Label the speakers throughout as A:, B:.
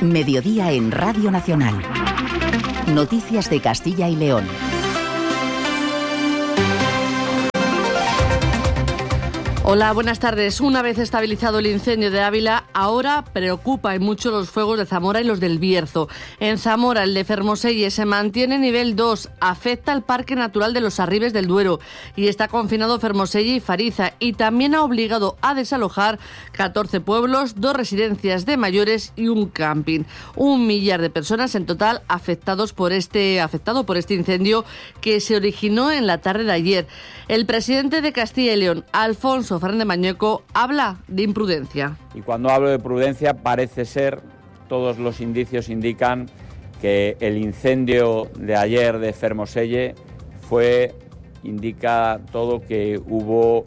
A: Mediodía en Radio Nacional. Noticias de Castilla y León.
B: Hola, buenas tardes. Una vez estabilizado el incendio de Ávila, ahora preocupa en mucho los fuegos de Zamora y los del Bierzo. En Zamora, el de Fermoselle se mantiene nivel 2, afecta al Parque Natural de los Arribes del Duero y está confinado Fermoselle y Fariza, y también ha obligado a desalojar 14 pueblos, 2 residencias de mayores y un camping. 1 millar de personas en total afectado por este incendio que se originó en la tarde de ayer. El presidente de Castilla y León, Alfonso Fernández Mañueco, habla de imprudencia.
C: Y cuando hablo de prudencia, parece ser, todos los indicios indican que el incendio de ayer de Fermoselle indica todo que hubo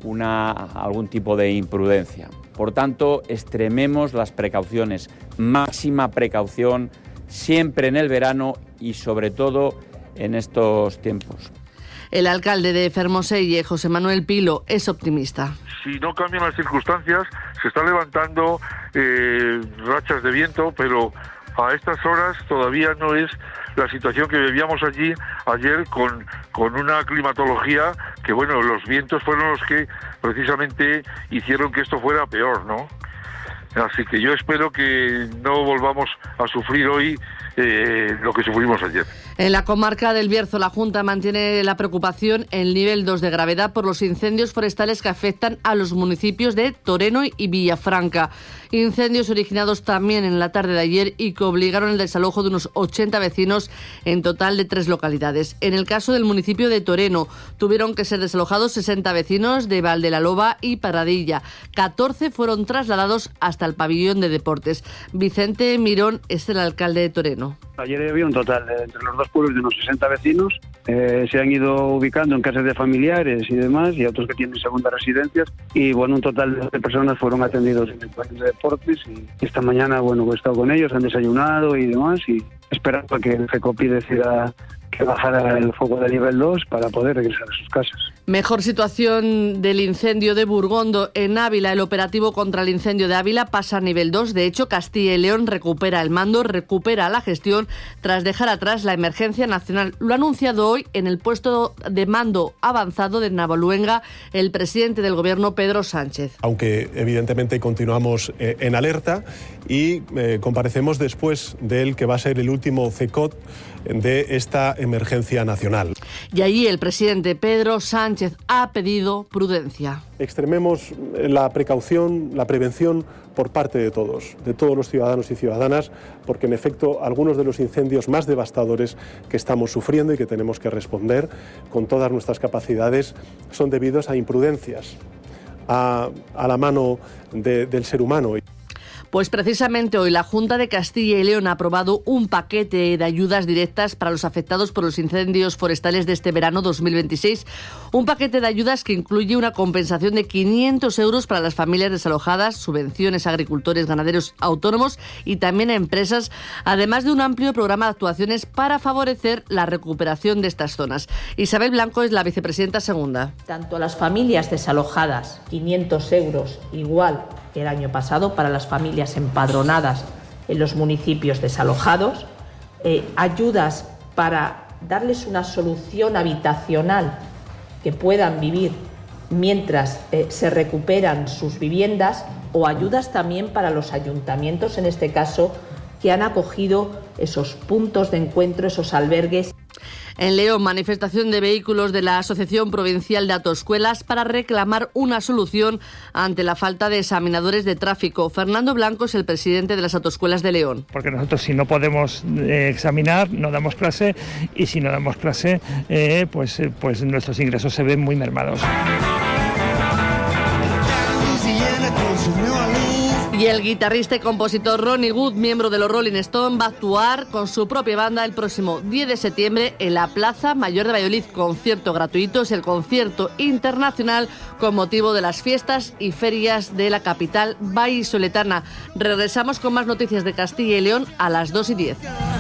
C: algún tipo de imprudencia. Por tanto, extrememos las precauciones, máxima precaución, siempre en el verano y sobre todo en estos tiempos.
B: El alcalde de Fermoselle, José Manuel Pilo, es optimista.
D: Si no cambian las circunstancias, se están levantando rachas de viento, pero a estas horas todavía no es la situación que vivíamos allí ayer con una climatología que, bueno, los vientos fueron los que precisamente hicieron que esto fuera peor, ¿no? Así que yo espero que no volvamos a sufrir hoy lo que sufrimos ayer.
B: En la comarca del Bierzo, la Junta mantiene la preocupación en nivel 2 de gravedad por los incendios forestales que afectan a los municipios de Toreno y Villafranca. Incendios originados también en la tarde de ayer y que obligaron el desalojo de unos 80 vecinos en total de 3 localidades. En el caso del municipio de Toreno, tuvieron que ser desalojados 60 vecinos de Valdelaloba y Paradilla. 14 fueron trasladados hasta el pabellón de deportes. Vicente Mirón es el alcalde de Toreno.
E: Ayer había un total entre los dos pueblos de unos 60 vecinos. Se han ido ubicando en casas de familiares y demás, y otros que tienen segundas residencias. Y bueno, un total de 12 personas fueron atendidos en el pabellón de deportes. Y esta mañana, bueno, he estado con ellos, han desayunado y demás, y esperando a que el FECOPI decida que bajara el fuego de nivel 2 para poder regresar a sus casas.
B: Mejor situación del incendio de Burgondo. En Ávila, el operativo contra el incendio de Ávila pasa a nivel 2. De hecho, Castilla y León recupera el mando, recupera la gestión tras dejar atrás la emergencia nacional. Lo ha anunciado hoy en el puesto de mando avanzado de Navaluenga el presidente del Gobierno, Pedro Sánchez.
F: Aunque evidentemente continuamos en alerta y comparecemos después del que va a ser el último CECOT de esta emergencia nacional.
B: Y allí el presidente Pedro Sánchez ha pedido prudencia.
F: Extrememos la precaución, la prevención por parte de todos los ciudadanos y ciudadanas, porque en efecto algunos de los incendios más devastadores que estamos sufriendo y que tenemos que responder con todas nuestras capacidades son debidos a imprudencias, a la mano del ser humano.
B: Pues precisamente hoy la Junta de Castilla y León ha aprobado un paquete de ayudas directas para los afectados por los incendios forestales de este verano 2026. Un paquete de ayudas que incluye una compensación de 500 euros para las familias desalojadas, subvenciones a agricultores, ganaderos, autónomos y también a empresas, además de un amplio programa de actuaciones para favorecer la recuperación de estas zonas. Isabel Blanco es la vicepresidenta segunda.
G: Tanto a las familias desalojadas, 500 euros, igual que el año pasado para las familias empadronadas en los municipios desalojados, ayudas para darles una solución habitacional que puedan vivir mientras se recuperan sus viviendas, o ayudas también para los ayuntamientos, en este caso, que han acogido esos puntos de encuentro, esos albergues.
B: En León, manifestación de vehículos de la Asociación Provincial de Autoescuelas para reclamar una solución ante la falta de examinadores de tráfico. Fernando Blanco es el presidente de las autoescuelas de León.
H: Porque nosotros, si no podemos examinar, no damos clase, y si no damos clase, pues nuestros ingresos se ven muy mermados.
B: Y el guitarrista y compositor Ronnie Wood, miembro de los Rolling Stones, va a actuar con su propia banda el próximo 10 de septiembre en la Plaza Mayor de Valladolid. Concierto gratuito, es el concierto internacional con motivo de las fiestas y ferias de la capital vallisoletana. Regresamos con más noticias de Castilla y León a las 2:10.